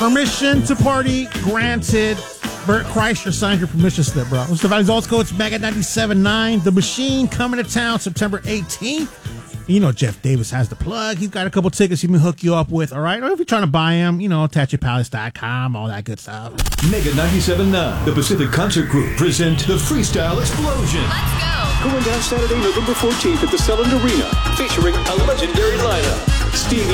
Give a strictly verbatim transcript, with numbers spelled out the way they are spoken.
Permission to party granted. Bert Kreischer signed your permission slip, bro. It's the Valley's Old School. It's Mega ninety-seven point nine. The Machine coming to town September eighteenth. You know Jeff Davis has the plug. He's got a couple tickets he can hook you up with, all right? Or if you're trying to buy them, you know, attach your palace dot com, all that good stuff. Mega ninety-seven point nine, the Pacific Concert Group present the Freestyle Explosion. Let's go. Going down Saturday, November fourteenth at the Selland Arena, featuring a legendary lineup. Stevie